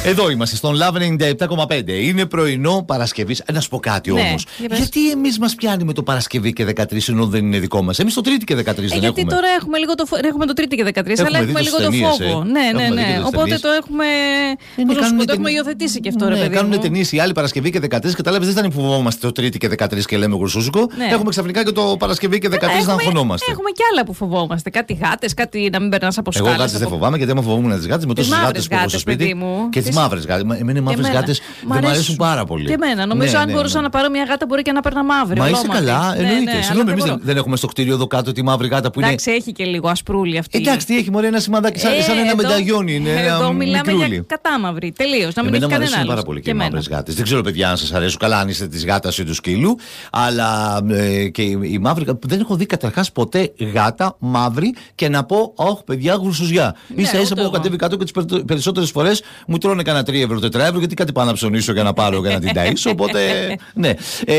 Εδώ είμαστε στον Love 97,5. Είναι πρωινό Παρασκευή. Να σου πω κάτι όμως. Γιατί εμείς μας πιάνει με το Παρασκευή και 13 ενώ δεν είναι δικό μας? Εμείς το Τρίτη και 13 δεν έχουμε. Γιατί τώρα έχουμε το Τρίτη και 13, αλλά έχουμε λίγο το φόβο. Ναι. Οπότε το έχουμε. Το έχουμε υιοθετήσει και αυτό, ρε παιδί. Κάνουν ταινίες οι άλλοι Παρασκευή και 13. Κατάλαβες, δεν ήταν που φοβόμαστε το Τρίτη και 13 και λέμε γουρσούζικο. Έχουμε ξαφνικά και το Παρασκευή και 13 να αγχωνόμαστε. Έχουμε και άλλα που φοβόμαστε. Κάτι γάτες, κάτι να μην περνάς από σκάλες. Εγώ γάτες δεν φοβάμαι, γιατί άμα φοβόμουν τις γάτες με τόσες γάτες που έχω στο σπίτι. Και τις μαύρες γάτες. Εμένα οι μαύρες γάτες δεν μου αρέσουν πάρα πολύ. Και εμένα. Νομίζω αν μπορούσα να πάρω μια γάτα μπορεί και να παίρνα μαύρη. Μα είσαι καλά, εννοείται. Συγγνώμη, εμείς δεν έχουμε στο κτίριο εδώ κάτω τη μαύρη γάτα που είναι. Εντάξει, έχει και λίγο ασπρούλη αυτή. Εντάξει, τι έχει, μωρέ, ένα σημαδάκι σαν ένα μενταγιόνι. Εδώ μιλάμε για κατάμαυρη. Τελείως. Να μην έχει κανένα άλλο. Εμένα μου πάρα πολύ και οι μαύρες γάτες. Δεν ξέρω, παιδιά, αν σας αρέσουν. Καλά, αν είστε της γάτας ή του σκύλου. Αλλά και η μαύρη. Δεν έχω δει καταρχάς ποτέ γάτα μαύρη και να πω, όχι, παιδιά, γουρσουζιά. Ίσα-ίσα που έχω κατέβει κάτω και τις περισσότερες φορές μου τρώνε κανένα 3 ευρώ, 4 ευρώ, γιατί κάτι πάω να ψωνίσω για να πάρω για να την ταΐσω. Οπότε. Ναι.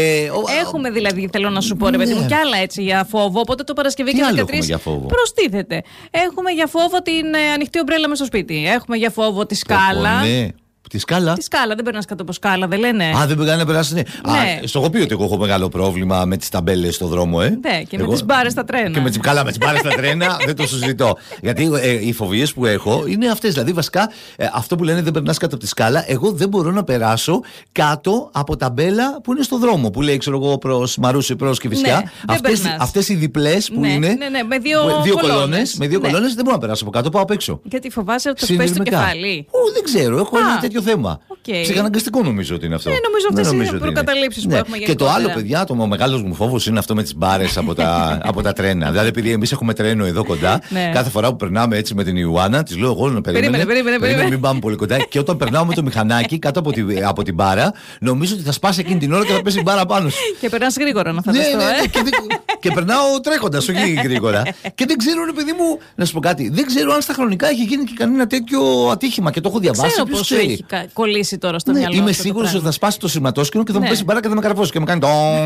Έχουμε δηλαδή, θέλω να σου πω, ρε παιδί μου, κι άλλα έτσι για φόβο. Οπότε το Παρασκευή και 13 προστίθεται. Έχουμε για φόβο την ανοιχτή ομπρέλα μες στο σπίτι. Έχουμε για φόβο τη σκάλα. Τη σκάλα. Τη σκάλα, δεν περνάς κάτω από σκάλα, δεν λένε. Α, δεν περνάνε να περάσει. Ναι. Στο έχω πει ότι εγώ έχω μεγάλο πρόβλημα με τις ταμπέλες στο δρόμο, Ναι, και με τις μπάρες στα τρένα. Και με τις μπάρες στα τρένα δεν το συζητώ. Γιατί οι φοβίες που έχω είναι αυτές. Δηλαδή, βασικά, αυτό που λένε δεν περνάς κάτω από τη σκάλα, εγώ δεν μπορώ να περάσω κάτω από ταμπέλα που είναι στο δρόμο. Που λέει, ξέρω εγώ, προς Μαρούσι, προς Κηφισιά. Αυτές οι διπλές που είναι. Ναι, με δύο κολόνες. Με δύο κολόνες δεν μπορώ να περάσω από κάτω, πάω απ' έξω. Γιατί φοβάσαι ότι θα πέσει το κεφάλι. Δεν ξέρω, έχω ένα τέτοιο θέμα. Ψυχαναγκαστικό νομίζω ότι είναι αυτό. Νομίζω αυτές είναι προκαταλήψεις που έχουμε. Και το άλλο, παιδιά, το μεγάλος μου φόβος είναι αυτό με τις μπάρες από τα τρένα. Δηλαδή, επειδή εμείς έχουμε τρένο εδώ κοντά, κάθε φορά που περνάμε έτσι με την Ιουάννα, της λέω εγώ να περίμενε, μην πάμε πολύ κοντά. Και όταν περνάω με το μηχανάκι κάτω από την μπάρα, νομίζω ότι θα σπάσει εκείνη την ώρα και θα πέσει η μπάρα πάνω σου. Και περνάς γρήγορα, να φανταστώ. Και περνάω τρέχοντας, όχι γρήγορα. Και δεν ξέρω, ρε παιδί μου, να σου πω κάτι, δεν ξέρω αν στα χρονικά έχει γίνει και κανένα τέτοιο ατύχημα και το έχω διαβάσει. Ποιος έχει κολλήσει τώρα στο μυαλό. Είμαι σίγουρος ότι θα σπάσει το σηματόσκηνο και θα μου πέσει η μπάρα και θα με καρφώσει και με κάνει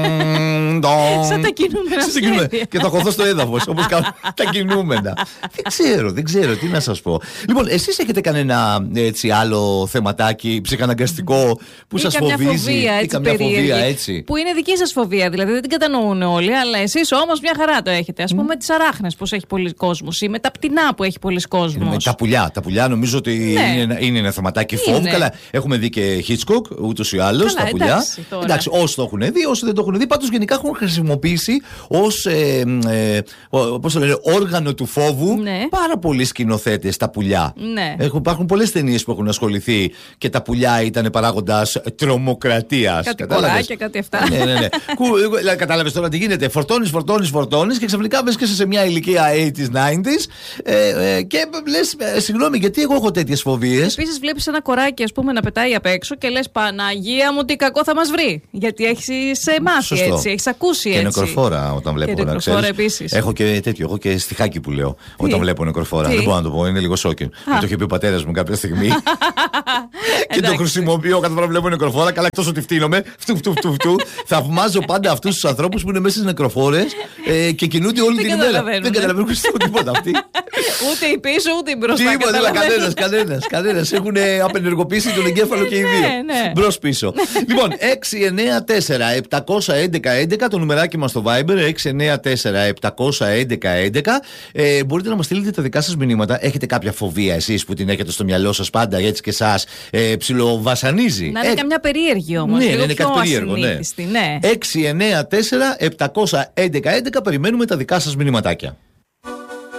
σαν τα κινούμενα. Και θα χωθώ στο έδαφος όπως κάνουν τα κινούμενα. Δεν ξέρω τι να σας πω. Λοιπόν, εσείς έχετε κανένα έτσι άλλο θεματάκι ψυχαναγκαστικό που σας φοβίζει ή καμιά φοβία έτσι? Που είναι δική σας φοβία, δηλαδή δεν την κατανοούν όλοι, αλλά εσείς όμως μια χαρά το έχετε. Ας πούμε με τις αράχνες που έχει πολλοί κόσμος ή με τα πτηνά που έχει πολλοί κόσμος. Τα πουλιά νομίζω ότι είναι ένα θεματάκι φόβου. Καλά, έχουμε δει και Hitchcock ούτως ή άλλως τα πουλιά. Εντάξει, όσοι το έχουν δει, όσοι δεν το έχουν δει, πάντως γενικά έχουν χρησιμοποιήσει ως όργανο του φόβου πάρα πολλοί σκηνοθέτες τα πουλιά. Υπάρχουν πολλές ταινίες που έχουν ασχοληθεί και τα πουλιά ήταν παράγοντας τρομοκρατίας. Κάτι κοράκια, κάτι αυτά. Ναι. Κατάλαβες τώρα τι γίνεται? Φορτώνεις και ξαφνικά βρίσκεσαι σε μια ηλικία 80s, 90s και λες, συγγνώμη, γιατί εγώ έχω τέτοιες φοβίες. Επίσης βλέπεις ένα κοράκι, ας πούμε, να πετάει απ' έξω και λες, Παναγία μου, τι κακό θα μας βρει. Γιατί έχεις μάθει έτσι, έχεις ακούσει έτσι. Και νεκροφόρα όταν βλέπω. Και νεκροφόρα επίσης. Έχω και τέτοιο, έχω και στιχάκι που λέω όταν βλέπω νεκροφόρα. Δεν μπορώ να το πω, είναι λίγο σόκινγκ. Το είχε πει ο πατέρας μου κάποια στιγμή. Και το χρησιμοποιώ κάθε φορά που βλέπω νεκροφόρα. Καλά, εκτός ότι φτύνομαι. Θαυμάζω πάντα αυτούς τους ανθρώπους που είναι μέσα στις νεκροφόρες και κινούνται όλη την ημέρα. Δεν καταλαβαίνω τίποτα αυτοί. Ούτε η πίσω ούτε η μπροστά. Τίποτα, κανένας. Έχουν απενεργοποιήσει τον εγκέφαλο και οι δύο. Μπρος πίσω. Λοιπόν, 694-711-11 το νουμεράκι μας στο Viber. 694-711-11. Μπορείτε να μας στείλετε τα δικά σας μηνύματα. Έχετε κάποια φοβία εσείς που την έχετε στο μυαλό σας πάντα, έτσι και εσάς ψιλοβασανίζει? Να είναι καμιά περίεργη όμως. Ναι, είναι κάτι περίεργο. 694-711-11. Περιμένουμε τα δικά σας μηνυματάκια.